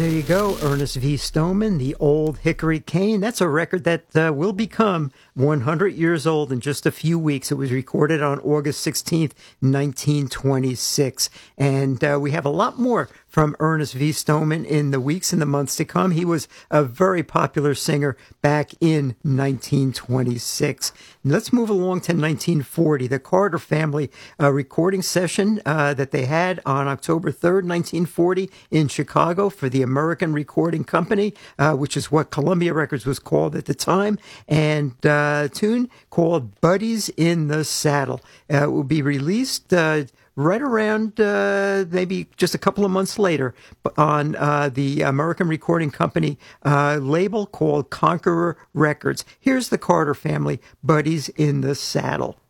there you go, Ernest V. Stoneman, the Old Hickory Cane. That's a record that will become 100 years old in just a few weeks. It was recorded on August 16th, 1926. And we have a lot more from Ernest V. Stoneman in the weeks and the months to come. He was a very popular singer back in 1926. Let's move along to 1940, the Carter family recording session that they had on October 3rd, 1940 in Chicago for the American Recording Company, which is what Columbia Records was called at the time, and a tune called Buddies in the Saddle. It will be released right around maybe just a couple of months later on the American Recording Company label called Conqueror Records. Here's the Carter family, Buddies in the Saddle.